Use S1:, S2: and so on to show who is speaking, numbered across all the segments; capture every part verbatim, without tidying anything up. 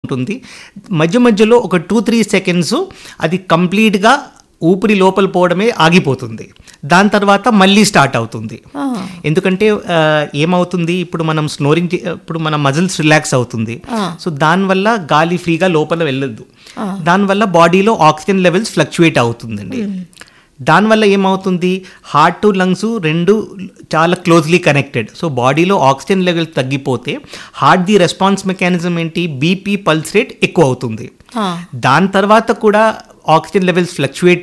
S1: ఉంటుంది. మధ్య మధ్యలో ఒక టూ త్రీ సెకండ్స్ అది కంప్లీట్గా ఊపిరి లోపల పోవడమే ఆగిపోతుంది. దాని తర్వాత మళ్ళీ స్టార్ట్ అవుతుంది. ఎందుకంటే ఏమవుతుంది, ఇప్పుడు మనం స్నోరింగ్, ఇప్పుడు మన మజిల్స్ రిలాక్స్ అవుతుంది. సో దానివల్ల గాలి ఫ్రీగా లోపల వెళ్ళదు. దానివల్ల బాడీలో ఆక్సిజన్ లెవెల్స్ ఫ్లక్చువేట్ అవుతుందండి. దానివల్ల ఏమవుతుంది, హార్ట్ టు లంగ్స్ రెండు చాలా క్లోజ్లీ కనెక్టెడ్. సో బాడీలో ఆక్సిజన్ లెవెల్స్ తగ్గిపోతే హార్ట్ ది రెస్పాన్స్ మెకానిజం ఏంటి, బీపీ పల్స్ రేట్ ఎక్కువ అవుతుంది. దాని తర్వాత కూడా ఆక్సిజన్ లెవెల్స్ ఫ్లక్చువేట్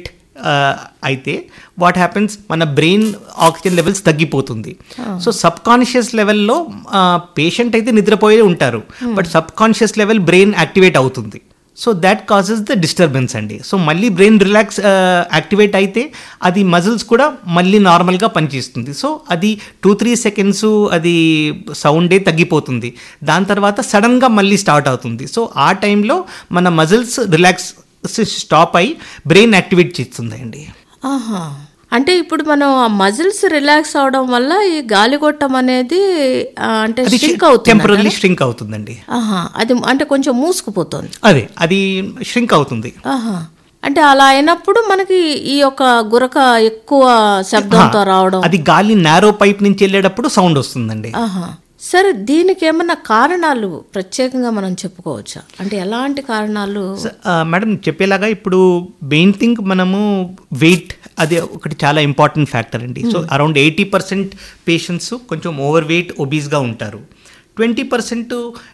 S1: అయితే వాట్ హ్యాపెన్స్, మన బ్రెయిన్ ఆక్సిజన్ లెవెల్స్ తగ్గిపోతుంది. సో సబ్ కాన్షియస్ లెవెల్లో పేషెంట్ అయితే నిద్రపోయే ఉంటారు, but sub conscious level brain activate అవుతుంది. So that causes the disturbance అండి. సో మళ్ళీ బ్రెయిన్ రిలాక్స్ యాక్టివేట్ అయితే అది మజిల్స్ కూడా మళ్ళీ నార్మల్గా పనిచేస్తుంది. సో అది టూ త్రీ సెకండ్స్ అది సౌండే తగ్గిపోతుంది. దాని తర్వాత సడన్గా మళ్ళీ స్టార్ట్ అవుతుంది. సో ఆ టైంలో మన మజిల్స్ రిలాక్స్ స్టాప్ అయ్యి బ్రెయిన్ యాక్టివేట్ చేస్తుంది అండి.
S2: ఆహా, అంటే ఇప్పుడు మనం ఆ మజిల్స్ రిలాక్స్ అవడం వల్ల ఈ గాలిగొట్టం అనేది అంటే ష్రింక్ అవుతుంది,
S1: టెంపరరీ ష్రింక్ అవుతుందండి.
S2: ఆహా, అది అంటే కొంచెం మూసుకుపోతుంది.
S1: అదే అది ష్రింక్ అవుతుంది.
S2: ఆహా, అంటే అలా అయినప్పుడు మనకి ఈ యొక్క గురక ఎక్కువ శబ్దంతో రావడం,
S1: అది గాలి నారో పైప్ నుంచి వెళ్ళేటప్పుడు సౌండ్ వస్తుందండి.
S2: ఆహా, సరే, దీనికి ఏమన్నా కారణాలు ప్రత్యేకంగా మనం చెప్పుకోవచ్చా? అంటే ఎలాంటి కారణాలు?
S1: మేడం చెప్పేలాగా ఇప్పుడు మెయిన్ థింగ్ మనము వెయిట్, అది ఒకటి చాలా ఇంపార్టెంట్ ఫ్యాక్టర్ అండి. So around eighty percent patients కొంచెం ఓవర్ వెయిట్ ఒబీస్గా ఉంటారు. Twenty percent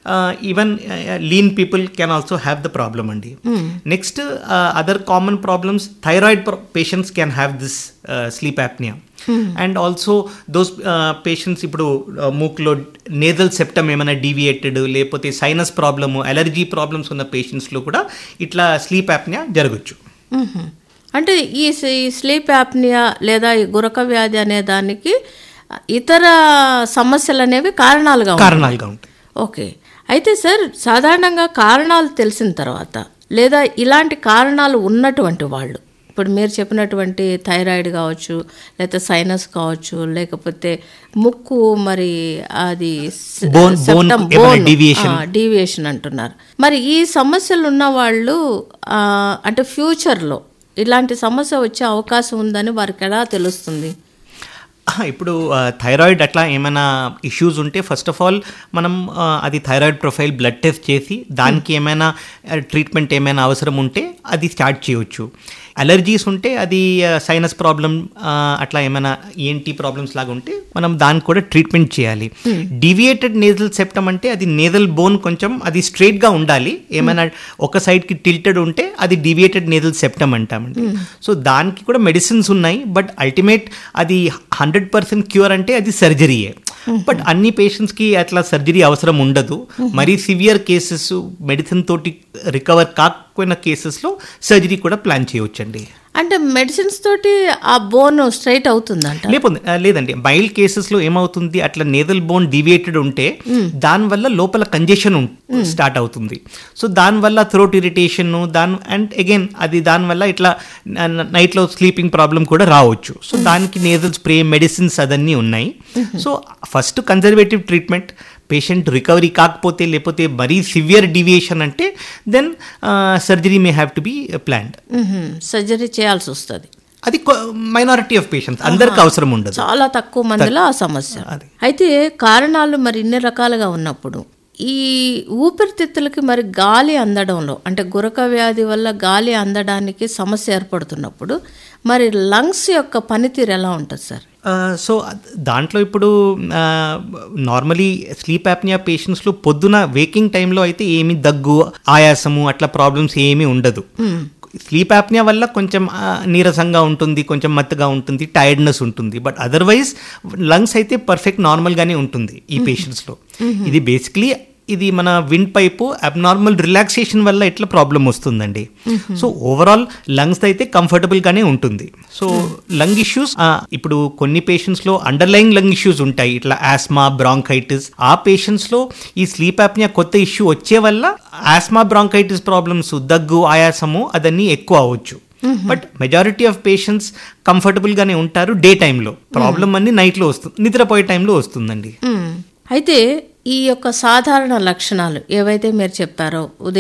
S1: even lean people can also have the problem అండి. Next other common problems, thyroid patients can have this sleep apnoea. And also those patients ఇప్పుడు మూక్లో nasal septum ఏమైనా deviated, లేకపోతే sinus problem, allergy problems ఉన్న పేషెంట్స్లో కూడా ఇట్లా sleep apnoea జరగచ్చు.
S2: అంటే ఈ స్లీప్ యాప్నియా లేదా ఈ గురక వ్యాధి అనే దానికి ఇతర సమస్యలు అనేవి కారణాలుగా
S1: కారణాలుగా ఉంటాయి.
S2: ఓకే, అయితే సార్ సాధారణంగా కారణాలు తెలిసిన తర్వాత లేదా ఇలాంటి కారణాలు ఉన్నటువంటి వాళ్ళు, ఇప్పుడు మీరు చెప్పినటువంటి థైరాయిడ్ కావచ్చు, లేకపోతే సైనస్ కావచ్చు, లేకపోతే ముక్కు మరి అది డీవియేషన్ అంటున్నారు, మరి ఈ సమస్యలు ఉన్న వాళ్ళు అంటే ఫ్యూచర్లో ఇలాంటి సమస్య వచ్చే అవకాశం ఉందని వారికి ఎలా తెలుస్తుంది?
S1: ఇప్పుడు థైరాయిడ్ అట్లా ఏమైనా ఇష్యూస్ ఉంటే ఫస్ట్ ఆఫ్ ఆల్ మనం అది థైరాయిడ్ ప్రొఫైల్ బ్లడ్ టెస్ట్ చేసి దానికి ఏమైనా ట్రీట్మెంట్ ఏమైనా అవసరం ఉంటే అది స్టార్ట్ చేయవచ్చు. అలర్జీస్ ఉంటే అది సైనస్ ప్రాబ్లం అట్లా ఏమైనా ఈఎన్టీ ప్రాబ్లమ్స్ లాగా ఉంటే మనం దానికి కూడా ట్రీట్మెంట్ చేయాలి. డీవియేటెడ్ నేజల్ సెప్టమ్ అంటే అది నేజల్ బోన్ కొంచెం అది స్ట్రైట్గా ఉండాలి, ఏమైనా ఒక సైడ్కి టిల్టెడ్ ఉంటే అది డీవియేటెడ్ నేజల్ సెప్టమ్ అంటామండి. సో దానికి కూడా మెడిసిన్స్ ఉన్నాయి, బట్ అల్టిమేట్ అది హండ్రెడ్ పర్సెంట్ క్యూర్ అంటే అది సర్జరీయే. బట్ అన్ని పేషెంట్స్కి అట్లా సర్జరీ అవసరం ఉండదు. మరీ సివియర్ కేసెస్ మెడిసిన్ తోటి రికవర్ కాకపోయిన కేసెస్లో సర్జరీ కూడా ప్లాన్ చేయవచ్చండి.
S2: అంటే మెడిసిన్స్ తోటి ఆ బోన్ స్ట్రైట్ అవుతుందంట?
S1: లేకపోతే లేదండి, మైల్డ్ కేసెస్లో ఏమవుతుంది, అట్లా నేజల్ బోన్ డీవియేటెడ్ ఉంటే దానివల్ల లోపల కంజెషన్ స్టార్ట్ అవుతుంది. సో దానివల్ల థ్రోట్ ఇరిటేషన్, దాని అండ్ అగైన్ అది దానివల్ల ఇట్లా నైట్లో స్లీపింగ్ ప్రాబ్లం కూడా రావచ్చు. సో దానికి నేజల్ స్ప్రే, మెడిసిన్స్ అదన్నీ ఉన్నాయి. So first conservative treatment, patient recovery కాకపోతే లేకపోతే మరీ సివియర్ డీవియేషన్ అంటే then surgery may have to be planned.
S2: Surgery చేయాల్సి వస్తుంది.
S1: అది మైనారిటీ ఆఫ్ పేషెంట్స్, అందరికి అవసరం ఉండదు,
S2: చాలా తక్కువ మందిలో ఆ సమస్య. అయితే కారణాలు మరి ఇన్ని రకాలుగా ఉన్నప్పుడు ఈ ఊపిరితిత్తులకి మరి గాలి అందడంలో, అంటే గురక వ్యాధి వల్ల గాలి అందడానికి సమస్య ఏర్పడుతున్నప్పుడు మరి లంగ్స్ యొక్క పనితీరు ఎలా ఉంటుంది సార్?
S1: సో దాంట్లో ఇప్పుడు నార్మలీ స్లీప్ యాప్నియా పేషెంట్స్లో పొద్దున వేకింగ్ టైంలో అయితే ఏమి దగ్గు, ఆయాసము అట్లా ప్రాబ్లమ్స్ ఏమీ ఉండదు. స్లీప్ యాప్నియా వల్ల కొంచెం నీరసంగా ఉంటుంది, కొంచెం మత్తుగా ఉంటుంది, టైర్డ్నెస్ ఉంటుంది, బట్ అదర్వైజ్ లంగ్స్ అయితే పర్ఫెక్ట్ నార్మల్గానే ఉంటుంది ఈ పేషెంట్స్లో. ఇది బేసిక్లీ ఇది మన విండ్ పైపు అబ్నార్మల్ రిలాక్సేషన్ వల్ల ఇట్లా ప్రాబ్లం వస్తుందండి. సో ఓవరాల్ లంగ్స్ అయితే కంఫర్టబుల్గానే ఉంటుంది. సో లంగ్ ఇష్యూస్ ఇప్పుడు కొన్ని పేషెంట్స్లో అండర్లైయింగ్ లంగ్ ఇష్యూస్ ఉంటాయి, ఇట్లా ఆస్మా, బ్రాంకైటిస్. ఆ పేషెంట్స్లో ఈ స్లీప్ యాప్నియా కొత్త ఇష్యూ వచ్చే వల్ల ఆస్మా, బ్రాంకైటిస్ ప్రాబ్లమ్స్, దగ్గు, ఆయాసము అదన్నీ ఎక్కువ అవ్వచ్చు. బట్ మెజారిటీ ఆఫ్ పేషెంట్స్ కంఫర్టబుల్గానే ఉంటారు. డే టైంలో ప్రాబ్లం అన్ని నైట్లో వస్తుంది, నిద్రపోయే టైంలో వస్తుందండి.
S2: అయితే ఈ యొక్క సాధారణ లక్షణాలు ఏవైతే మీరు చెప్పారో, ఉదయం